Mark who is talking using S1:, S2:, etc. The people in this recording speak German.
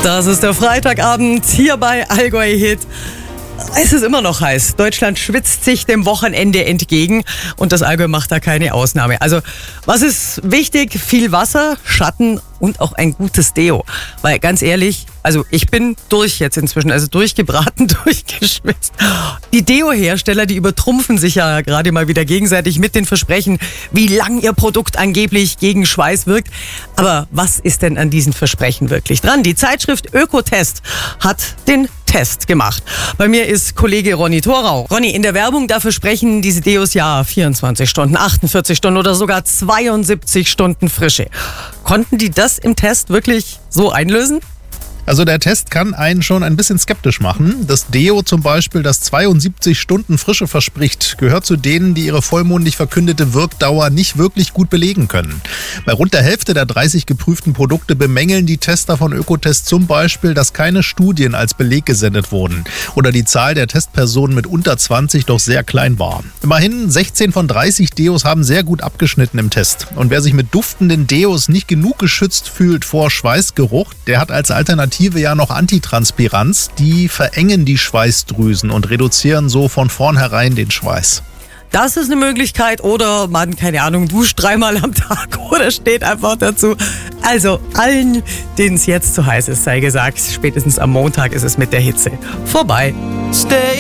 S1: Das ist der Freitagabend hier bei Allgäu Hit. Es ist immer noch heiß. Deutschland schwitzt sich dem Wochenende entgegen und das Allgäu macht da keine Ausnahme. Also, was ist wichtig? Viel Wasser, Schatten und auch ein gutes Deo. Weil ganz ehrlich, also ich bin durch jetzt inzwischen, also durchgebraten, durchgeschwitzt. Die Deo-Hersteller, die übertrumpfen sich ja gerade mal wieder gegenseitig mit den Versprechen, wie lang ihr Produkt angeblich gegen Schweiß wirkt. Aber was ist denn an diesen Versprechen wirklich dran? Die Zeitschrift Ökotest hat den Test gemacht. Bei mir ist Kollege Ronny Thorau. Ronny, in der Werbung, da versprechen diese Deos ja 24 Stunden, 48 Stunden oder sogar 72 Stunden Frische. Konnten die das im Test wirklich so einlösen?
S2: Also der Test kann einen schon ein bisschen skeptisch machen. Das Deo zum Beispiel, das 72 Stunden Frische verspricht, gehört zu denen, die ihre vollmundig verkündete Wirkdauer nicht wirklich gut belegen können. Bei rund der Hälfte der 30 geprüften Produkte bemängeln die Tester von Ökotest zum Beispiel, dass keine Studien als Beleg gesendet wurden oder die Zahl der Testpersonen mit unter 20 doch sehr klein war. Immerhin 16 von 30 Deos haben sehr gut abgeschnitten im Test. Und wer sich mit duftenden Deos nicht genug geschützt fühlt vor Schweißgeruch, der hat als Alternative ja noch Antitranspiranz. Die verengen die Schweißdrüsen und reduzieren so von vornherein den Schweiß.
S1: Das ist eine Möglichkeit oder man, keine Ahnung, duscht 3-mal am Tag oder steht einfach dazu. Also allen, denen es jetzt zu heiß ist, sei gesagt, spätestens am Montag ist es mit der Hitze vorbei.
S3: Stay